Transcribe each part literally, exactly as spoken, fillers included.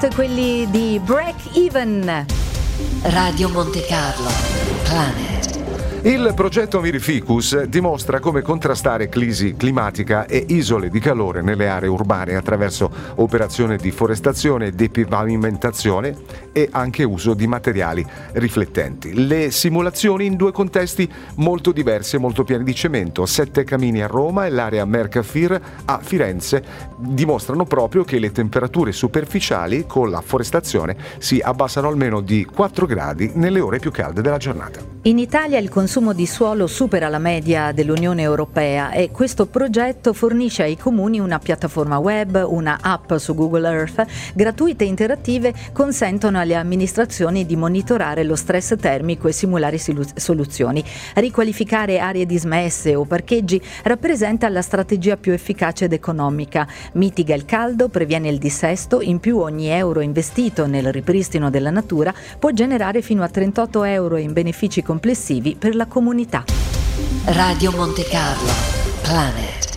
Quelli di Break Even. Radio Monte Carlo, Planet. Il progetto Mirificus dimostra come contrastare crisi climatica e isole di calore nelle aree urbane attraverso operazioni di forestazione e depavimentazione e anche uso di materiali riflettenti. Le simulazioni in due contesti molto diversi e molto pieni di cemento, Sette Camini a Roma e l'area Mercafir a Firenze, dimostrano proprio che le temperature superficiali con la forestazione si abbassano almeno di quattro gradi nelle ore più calde della giornata. In Italia il consumo di suolo supera la media dell'Unione Europea e questo progetto fornisce ai comuni una piattaforma web, una app su Google Earth, gratuite e interattive consentono alle amministrazioni di monitorare lo stress termico e simulare soluzioni. Riqualificare aree dismesse o parcheggi rappresenta la strategia più efficace ed economica. Mitiga il caldo, previene il dissesto, in più ogni euro investito nel ripristino della natura può generare fino a trentotto euro in benefici complessivi per la comunità. Radio Monte Carlo, Planet.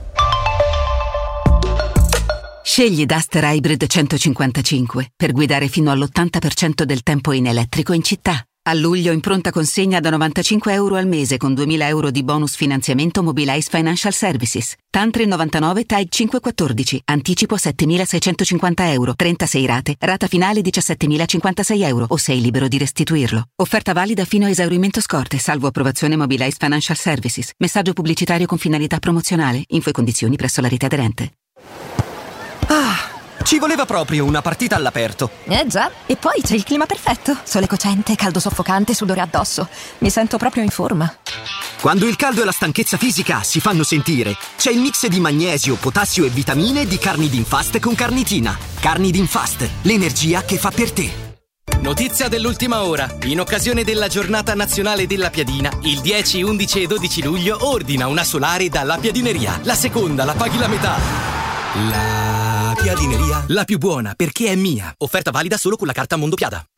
Scegli Duster Hybrid centocinquantacinque per guidare fino all'ottanta per cento del tempo in elettrico in città. A luglio in pronta consegna da novantacinque euro al mese con duemila euro di bonus finanziamento Mobilize Financial Services. Tantri novantanove T A I cinquecentoquattordici. Anticipo settemilaseicentocinquanta euro. trentasei rate. Rata finale diciassettemilacinquantasei euro o sei libero di restituirlo. Offerta valida fino a esaurimento scorte, salvo approvazione Mobilize Financial Services. Messaggio pubblicitario con finalità promozionale. Info e condizioni presso la rete aderente. Ah! Ci voleva proprio una partita all'aperto. Eh già, e poi c'è il clima perfetto. Sole cocente, caldo soffocante, sudore addosso. Mi sento proprio in forma. Quando il caldo e la stanchezza fisica si fanno sentire, c'è il mix di magnesio, potassio e vitamine di Carnidin-Fast con carnitina. Carnidin-Fast, l'energia che fa per te. Notizia dell'ultima ora. In occasione della giornata nazionale della piadina, il dieci, undici e dodici luglio ordina una solare dalla Piadineria. La seconda la paghi la metà. La Piadineria, la più buona perché è mia. Offerta valida solo con la carta Mondopiada.